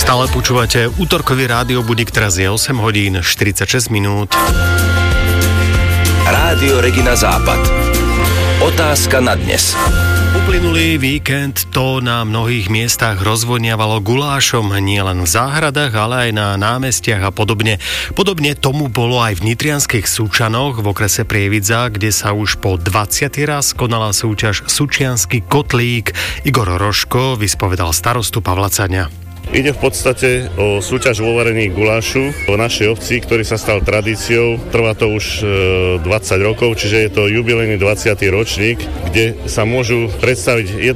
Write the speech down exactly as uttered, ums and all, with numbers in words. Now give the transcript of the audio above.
Stále počúvate útorkový rádio budík, teraz je osem hodín štyridsaťšesť minút. Rádio Regina Západ. Otázka na dnes. Uplynulý víkend to na mnohých miestach rozvoniavalo gulášom, nielen v záhradách, ale aj na námestiach a podobne. Podobne tomu bolo aj v nitrianskych Sučanoch v okrese Prievidza, kde sa už po dvadsiaty raz konala súťaž Sučiansky kotlík. Igor Rožko vyspovedal starostu Pavla Caňa. Ide v podstate o súťaž vo varení gulášu v našej obci, ktorý sa stal tradíciou. Trvá to už dvadsať rokov, čiže je to jubilejný dvadsiaty ročník, kde sa môžu predstaviť